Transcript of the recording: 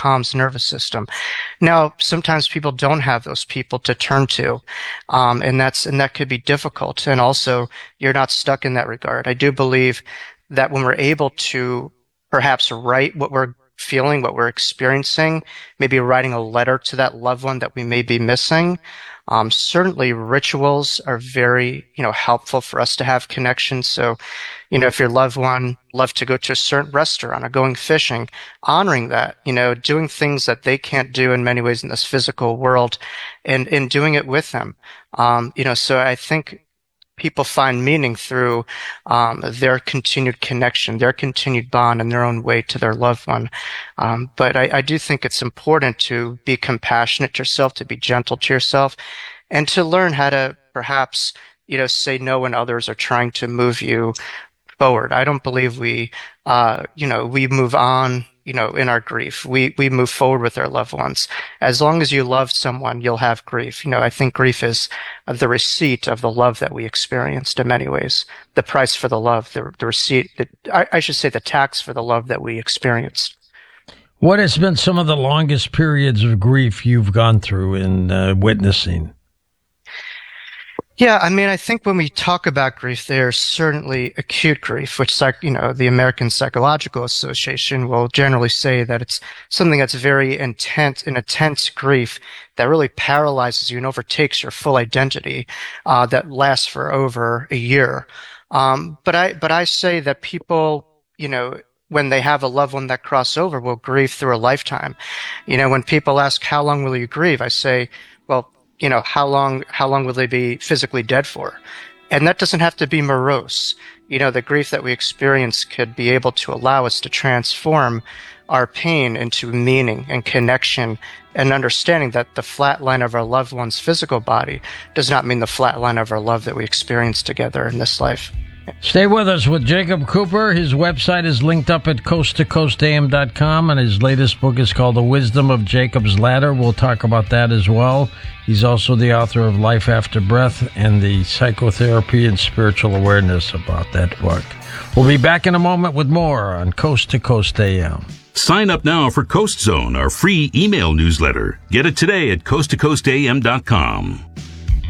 calms nervous system. Now, sometimes people don't have those people to turn to, and that could be difficult. And also, you're not stuck in that regard. I do believe that when we're able to perhaps write what we're feeling, what we're experiencing, maybe writing a letter to that loved one that we may be missing. Certainly rituals are very, helpful for us to have connections. So, if your loved one loved to go to a certain restaurant or going fishing, honoring that, doing things that they can't do in many ways in this physical world and doing it with them. So I think people find meaning through their continued connection, their continued bond in their own way to their loved one. But I do think it's important to be compassionate to yourself, to be gentle to yourself, and to learn how to perhaps, say no when others are trying to move you forward. I don't believe we move on, in our grief. We move forward with our loved ones. As long as you love someone, you'll have grief. I think grief is the receipt of the love that we experienced in many ways. The price for the love, the receipt, I should say the tax for the love that we experienced. What has been some of the longest periods of grief you've gone through in witnessing? Yeah, I think when we talk about grief, there's certainly acute grief, which, the American Psychological Association will generally say that it's something that's very intense grief that really paralyzes you and overtakes your full identity, that lasts for over a year. But I say that people, when they have a loved one that cross over, will grieve through a lifetime. When people ask, how long will you grieve? I say, well, how long will they be physically dead for? And that doesn't have to be morose. The grief that we experience could be able to allow us to transform our pain into meaning and connection and understanding that the flat line of our loved one's physical body does not mean the flat line of our love that we experience together in this life. Stay with us with Jacob Cooper. His website is linked up at coasttocoastam.com, and his latest book is called The Wisdom of Jacob's Ladder. We'll talk about that as well. He's also the author of Life After Breath and the psychotherapy and spiritual awareness about that book. We'll be back in a moment with more on Coast to Coast AM. Sign up now for Coast Zone, our free email newsletter. Get it today at coasttocoastam.com.